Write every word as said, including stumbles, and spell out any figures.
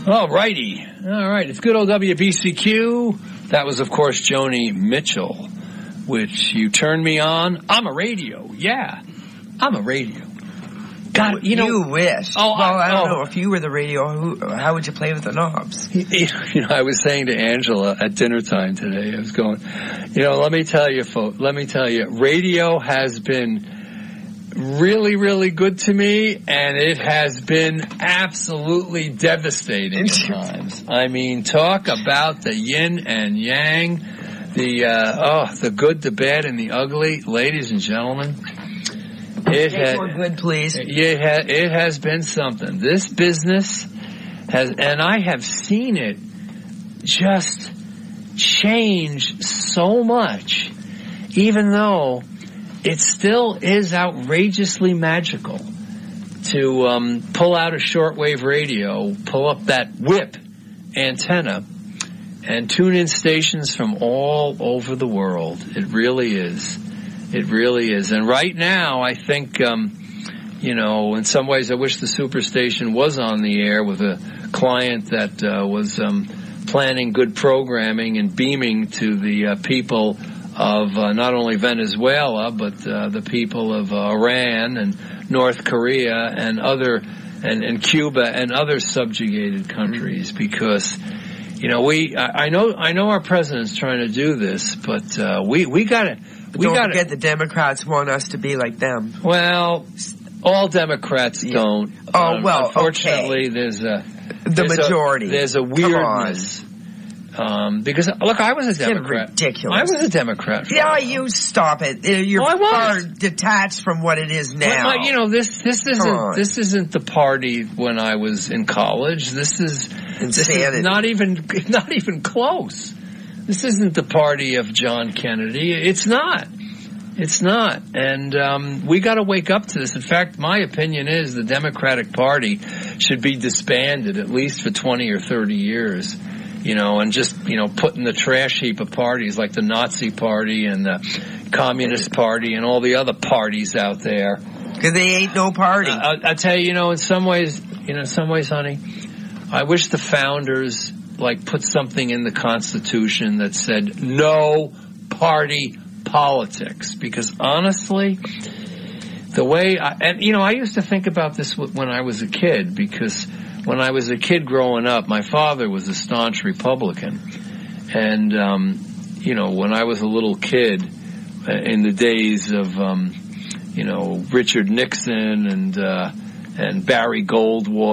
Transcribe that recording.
All righty. All right. It's good old W B C Q. That was, of course, Joni Mitchell, which you turned me on. I'm a radio. Yeah. I'm a radio. God, you know. You wish. Oh, well, I, I don't oh. know. If you were the radio, who, how would you play with the knobs? You know, I was saying to Angela at dinner time today, I was going, you know, let me tell you, folks, let me tell you, radio has been really, really good to me, and it has been absolutely devastating at times. I mean, talk about the yin and yang, the, uh, oh, the good, the bad, and the ugly. Ladies and gentlemen, it has, more good, please. It, ha, it has been something. This business has, and I have seen it just change so much, even though it still is outrageously magical to um, pull out a shortwave radio, pull up that whip antenna, and tune in stations from all over the world. It really is. It really is. And right now, I think, um, you know, in some ways I wish the Superstation was on the air with a client that uh, was um, planning good programming and beaming to the uh, people of uh, not only Venezuela, but uh, the people of uh, Iran and North Korea and other, and, and Cuba and other subjugated countries. Because, you know, we, I, I know, I know our president's trying to do this, but uh, we, we gotta, we don't gotta. forget the Democrats want us to be like them. Well, all Democrats yeah. don't. Oh, um, well, unfortunately, okay. there's a the there's majority. A, there's a weirdness. Um, because, look, I was a Democrat. Ridiculous. I was a Democrat. Yeah, you stop it. You're oh, far detached from what it is now. Well, you know, this, this isn't, this isn't the party when I was in college. This is, this is not even, not even close. This isn't the party of John Kennedy. It's not. It's not. And, um, we gotta wake up to this. In fact, my opinion is the Democratic Party should be disbanded at least for twenty or thirty years. You know, and just, you know, put in the trash heap of parties like the Nazi Party and the Communist Party and all the other parties out there. Because they ain't no party. Uh, I, I tell you, you know, in some ways, you know, in some ways, honey, I wish the founders, like, put something in the Constitution that said no party politics. Because honestly, the way, I, and, you know, I used to think about this when I was a kid, because when I was a kid growing up, my father was a staunch Republican. And, um, you know, when I was a little kid, uh, in the days of, um, you know, Richard Nixon and, uh, and Barry Goldwater,